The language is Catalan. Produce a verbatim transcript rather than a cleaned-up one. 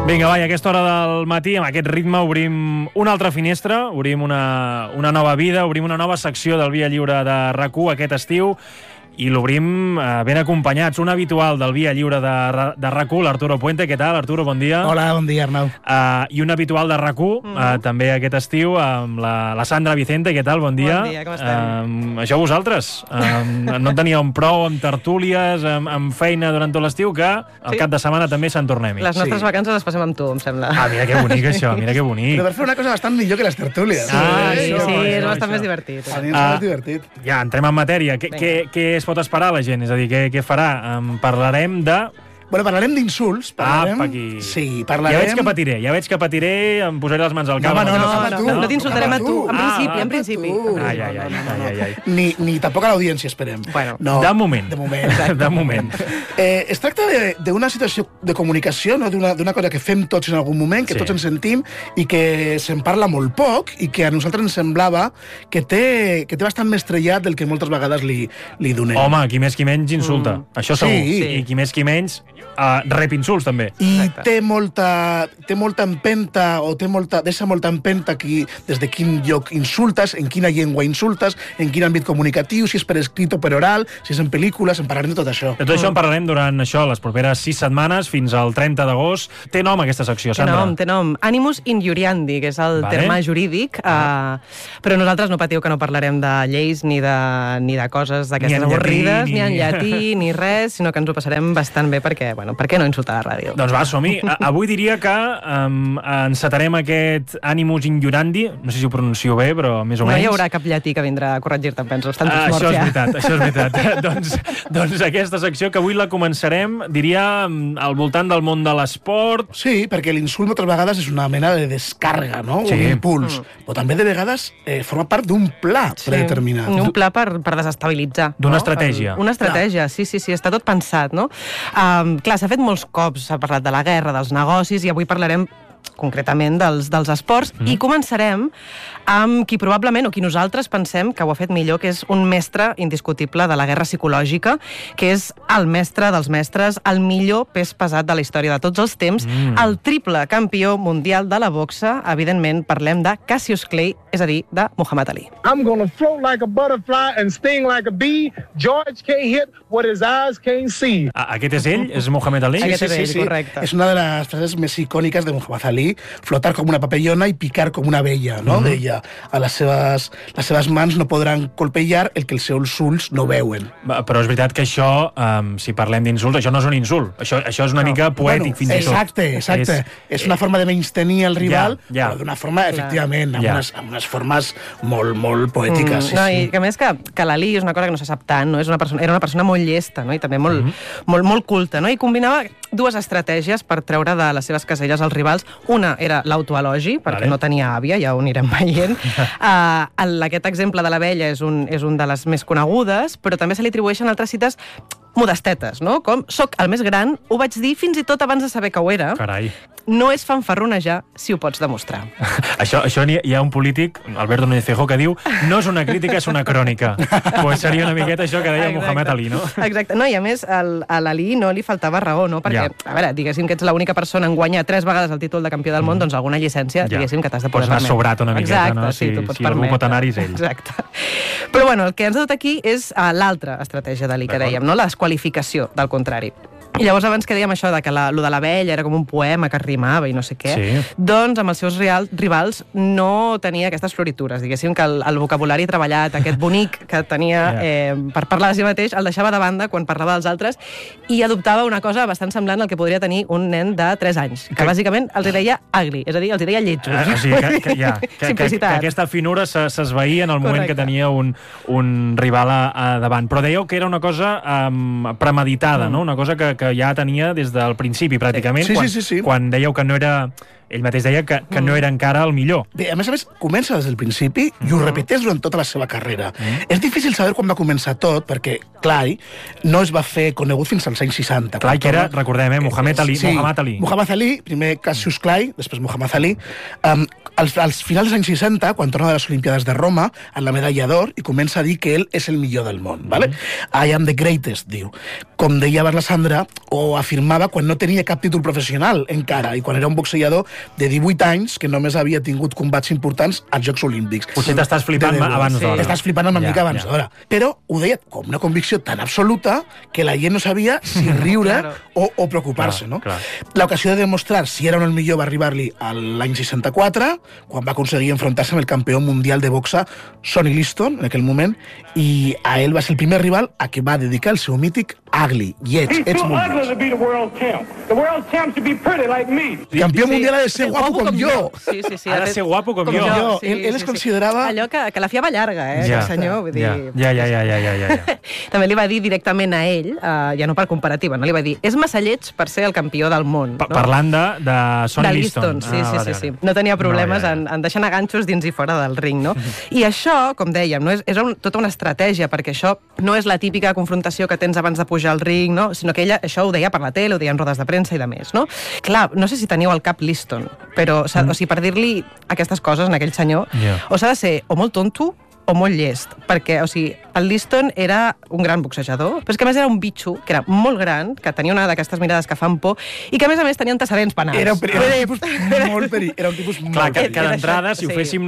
Vinga, va, i a aquesta hora del matí, amb aquest ritme, obrim una altra finestra, obrim una, una nova vida, obrim una nova secció del Via Lliure de R A C u aquest estiu, i l'obrim eh, ben acompanyats. Un habitual del Via Lliure de, de R A C u, l'Arturo Puente. Què tal, Arturo? Bon dia. Hola, bon dia, Arnau. Uh, I un habitual de R A C u, mm. uh, també aquest estiu, amb la, la Sandra Vicente. Què tal? Bon dia. Bon dia, com estem? Uh, això vosaltres. Uh, no teníeu prou amb tertúlies, amb, amb feina durant tot l'estiu, que al Sí. cap de setmana també se'n tornem-hi. Les nostres Sí. vacances les passem amb tu, em sembla. Ah, mira que bonic, això. Mira que bonic. Però per fer una cosa bastant millor que les tertúlies. Ah, sí, això, sí, això, és bastant això. més divertit. A mi em Ah. sembla divertit. Ja, entrem en matèria. Què, Vinga. què, què es pot esperar la gent? És a dir, què, què farà? Um, parlarem de... Bueno, parlarem d'insults. Parlarem... Apa, aquí. Sí, Ja parlarem... veig que patiré, ja veig que patiré, em posaré les mans al cap. No, home, no, No, cap a no, tu. no, no t'insultarem a tu. En Ah, principi, ah, en principi. tu. Ai, ai, ai, ai, ai, ai. Ni, ni tampoc a l'audiència, esperem. Bueno, no, de moment. De moment. De moment. Eh, es tracta de- d'una situació de comunicació, no? d'una d'una cosa que fem tots en algun moment, que Sí. tots ens sentim i que se'n parla molt poc i que a nosaltres ens semblava que té, que té bastant més trellat del que moltes vegades li, li donem. Home, qui més qui menys insulta. Mm. Això segur. Sí. I qui més qui menys uh, rep insults, també. I Exacte. té molta, té molta empenta, o té molta, deixa molta empenta qui, des de quin lloc insultes, en quina llengua insultes, en quin àmbit comunicatiu, si és per escrit o per oral, si és en pel·lícules, en parlarem de tot això. De tot això en parlarem durant això, les properes sis setmanes, fins al trenta d'agost. Té nom aquesta secció, Té Sandra? nom, té nom. Animus injuriandi, que és el Vale. terme jurídic, uh, però nosaltres no patiu que no parlarem de lleis ni de, ni de coses Ni d'aquestes en llatí, avorrides, ni- ni... en llatí, ni res, sinó que ens ho passarem bastant bé perquè, bueno, per què no insultar a la ràdio? Doncs va, som-hi. A- Avui diria que um, encetarem aquest Animus Injuriandi, no sé si ho pronuncio bé, però més o No menys. hi haurà cap llatí que vindrà a corregir-te, em penso. Estan tots Ah, morts això és ja. veritat, això és veritat. doncs, doncs aquesta secció que avui la començarem, diria, al voltant del món de l'esport. Sí, perquè l'insult moltes vegades és una mena de descàrrega, no? Sí. Un impuls. Mm. Però també de vegades eh, forma part d'un pla predeterminat. Un pla per, per desestabilitzar. D'una no? estratègia. El- Una estratègia, sí, sí, sí, està tot pensat, no? Um, clar, s'ha fet molts cops, s'ha parlat de la guerra, dels negocis, i avui parlarem concretament dels, dels esports, mm. i començarem amb qui probablement, o qui nosaltres pensem que ho ha fet millor, que és un mestre indiscutible de la guerra psicològica, que és el mestre dels mestres, el millor pes pesat de la història de tots els temps, Mm. el triple campió mundial de la boxa. Evidentment, parlem de Cassius Clay, és a dir, de Muhammad Ali. I'm gonna float like a butterfly and sting like a bee. George can't hit what his eyes can't see. Ah, aquest és ell? És Muhammad Ali? Aquest és ell, correcte. És una de les frases més icòniques de Muhammad Ali, flotar com una papallona i picar com una abella, no? Mhm. Deia, a les seves, les seves mans no podran colpejar el que els seus ulls no veuen. Va, però és veritat que això, um, si parlem d'insults, això no és un insult. Això, això és una mica poètic, fins i tot. Exacte, exacte. És, és una forma de menystenir el rival, ja. però d'una forma, efectivament, amb, Ja. unes, amb unes formes molt, molt poètiques. Mm, sí, no, sí. i que a més que, que l'Ali és una cosa que no se sap tant, no? És una persona, era una persona molt llesta, no? I també molt, mm -hmm. molt, molt culta, no? I combinava dues estratègies per treure de les seves caselles els rivals. Una era l'autoelogi, perquè Vale. no tenia àvia, ja ho anirem veient. uh, el, aquest exemple de l'abella és, un, és un de les més conegudes, però també se li atribueixen altres cites modestetes, no? Com, soc el més gran, ho vaig dir fins i tot abans de saber que ho era. Carai. No és fanfarronejar si ho pots demostrar. Això, això n'hi ha- hi ha un polític, Alberto Núñez Feijóo, que diu no és una crítica, és una crònica. Pues seria una miqueta això que deia Exacte. Muhammad Ali, no? Exacte. No, i a més, el, a l'Ali no li faltava raó, no? Perquè, Ja. a veure, diguéssim que ets l'única persona en guanyar tres vegades el títol de campió del món, doncs alguna llicència, Ja. diguéssim, que t'has de Pots poder anar permetre. sobrat una miqueta, Exacte, no? sí, Si- t'ho pots si algú permetre. pot anar-hi és ell. Exacte. Però, bueno, el que ens ha dut aquí és uh, l'altra estratègia d'Ali, que D'acord. dèiem, no? La desqualificació, del contrari. I llavors, abans que dèiem això de que la, lo de l'abella era com un poema que rimava i no sé què, Sí. doncs amb els seus real, rivals no tenia aquestes floritures. Diguéssim que el, el vocabulari treballat, aquest bonic que tenia Ja. eh, per parlar de si mateix, el deixava de banda quan parlava dels altres i adoptava una cosa bastant semblant al que podria tenir un nen de tres anys, que, Que- bàsicament els hi deia ugly, és a dir, els hi deia lletjos. Ah, o sigui, que, que, ja, que, que, que Simplicitat. aquesta finura se- s'esvaïa en el moment Correcte. que tenia un, un rival a, a davant. Però dèieu que era una cosa um, premeditada, Mm. no? Una cosa que, que ja tenia des del principi, pràcticament, Sí, sí, quan, sí, sí. quan dèieu que no era ell mateix deia que, que no era encara el millor. Bé, a més a més, comença des del principi i ho repeteix durant tota la seva carrera. Mm. És difícil saber quan va començar tot, perquè Clay no es va fer conegut fins als anys seixanta. Clay, que era, recordem, eh, Muhammad Ali. Sí, Muhammad Ali. Muhammad Ali, primer Cassius Clay, després Muhammad Ali. Um, als, als finals dels anys seixanta, quan torna de les Olimpiades de Roma, en la medalla d'or, i comença a dir que ell és el millor del món. Vale? Mm. I am the greatest, diu. Com deia abans la Sandra, o afirmava quan no tenia cap títol professional encara, i quan era un boxejador de divuit anys que només havia tingut combats importants als Jocs Olímpics. Potser t'estàs flipant abans d'hora. T'estàs flipant una mica abans d'hora. Però ho deia com una convicció tan absoluta que la gent no sabia si riure claro. o, o preocupar-se. No? L'ocasió de demostrar si era o no el millor va arribar-li l'any seixanta-quatre, quan va aconseguir enfrontar-se amb el campió mundial de boxa Sonny Liston, en aquell moment, i a ell va ser el primer rival a què va dedicar el seu mític Ugly, lleig, ets molt lleig. Campió mundial ha de ser guapo com jo. Sí, sí, sí. Ha de ser guapo com, com jo. jo. Sí, ell, ell sí, es considerava... Allò que, que la fiava llarga, eh, ja, el senyor. Vull dir... ja, ja, ja, ja, ja, ja. També li va dir directament a ell, uh, ja no per comparativa, no? Li va dir, és massa lleig per ser el campió del món. No? Parlant de, de Sonny de Liston. Sí, ah, sí, vale, sí, sí. No tenia problemes no, ja, ja. En, en deixar anar ganxos dins i fora del ring, no? I això, com dèiem, no és, és un, tota una estratègia, perquè això no és la típica confrontació que tens abans de pujar al ring, no? Sinó que ella això ho deia per la tele, ho deia en rodes de premsa i de més, no? Clar, no sé si teniu al cap Liston, però mm. o sigui, per dir-li aquestes coses a aquell senyor, yeah. o s'ha de ser o molt tonto o molt llest, perquè, o sigui, el Liston era un gran boxejador, però és que a més era un bitxo, que era molt gran, que tenia una d'aquestes mirades que fan por, i que a més a més tenia antecedents penals. Era un, era un tipus molt perill, era un tipus molt Clar, que, que d'entrada, si ho féssim